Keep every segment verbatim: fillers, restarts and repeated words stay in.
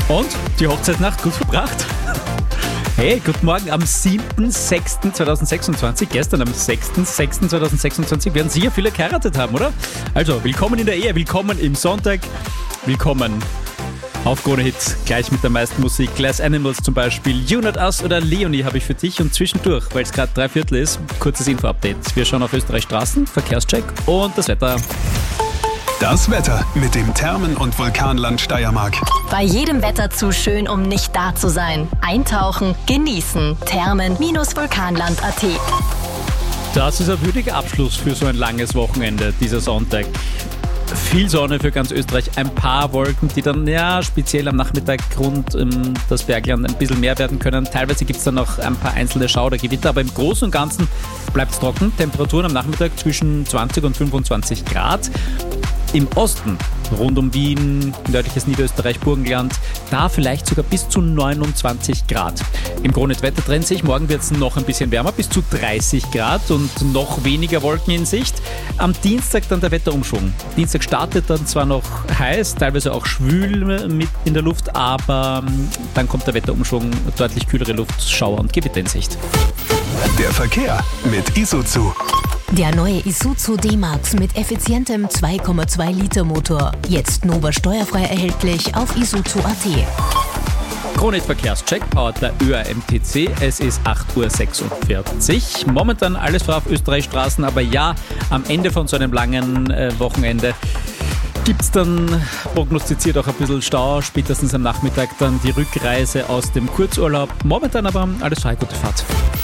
Und die Hochzeitsnacht gut verbracht? Hey, guten Morgen am siebten sechsten zweitausendsechsundzwanzig. Gestern am sechsten sechsten zweitausendsechsundzwanzig werden sicher viele geheiratet haben, oder? Also, willkommen in der Ehe, willkommen im Sonntag, willkommen auf Krone Hit, gleich mit der meisten Musik. Glass Animals zum Beispiel, You Not Us oder Leonie habe ich für dich. Und zwischendurch, weil es gerade drei Viertel ist, kurzes Info-Update. Wir schauen auf Österreich Straßen, Verkehrscheck und das Wetter. Das Wetter mit dem Thermen- und Vulkanland Steiermark. Bei jedem Wetter zu schön, um nicht da zu sein. Eintauchen, genießen. Thermen-vulkanland punkt at. Das ist ein würdiger Abschluss für so ein langes Wochenende, dieser Sonntag. Viel Sonne für ganz Österreich, ein paar Wolken, die dann ja speziell am Nachmittag rund um das Bergland ein bisschen mehr werden können. Teilweise gibt es dann noch ein paar einzelne Schauer oder Gewitter, aber im Großen und Ganzen bleibt es trocken. Temperaturen am Nachmittag zwischen zwanzig und fünfundzwanzig Grad. Im Osten, rund um Wien, nördliches Niederösterreich, Burgenland, da vielleicht sogar bis zu neunundzwanzig Grad. Im Kronit-Wetter trennt sich, morgen wird es noch ein bisschen wärmer, bis zu dreißig Grad und noch weniger Wolken in Sicht. Am Dienstag dann der Wetterumschwung. Dienstag startet dann zwar noch heiß, teilweise auch schwül mit in der Luft, aber dann kommt der Wetterumschwung, deutlich kühlere Luft, Schauer und Gewitter in Sicht. Der Verkehr mit Isuzu. Der neue Isuzu D-Max mit effizientem zwei Komma zwei Liter Motor. Jetzt Nova steuerfrei erhältlich auf isuzu punkt at. Kronit Verkehrscheck, powered bei Ö A M T C. Es ist acht Uhr sechsundvierzig. Momentan alles frei auf Österreich Straßen, aber ja, am Ende von so einem langen äh, Wochenende gibt es dann prognostiziert auch ein bisschen Stau, spätestens am Nachmittag dann die Rückreise aus dem Kurzurlaub. Momentan aber alles frei, gute Fahrt.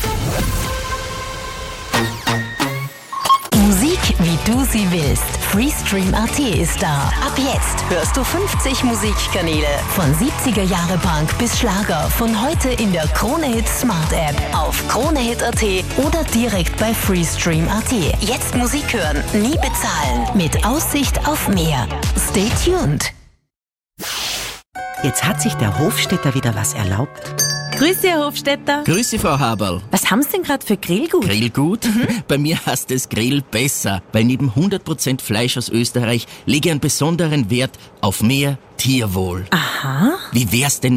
Musik, wie du sie willst. Freestream punkt at ist da. Ab jetzt hörst du fünfzig Musikkanäle. Von siebziger Jahre Punk bis Schlager. Von heute in der Krone Hit Smart App. Auf kronehit punkt at oder direkt bei freestream punkt at. Jetzt Musik hören, nie bezahlen. Mit Aussicht auf mehr. Stay tuned. Jetzt hat sich der Hofstädter wieder was erlaubt. Grüße, Herr Hofstädter. Grüße, Frau Haberl. Was haben Sie denn gerade für Grillgut? Grillgut? Mhm. Bei mir heißt es Grill besser, weil neben hundert Prozent Fleisch aus Österreich lege ich einen besonderen Wert auf mehr Tierwohl. Aha. Wie wär's denn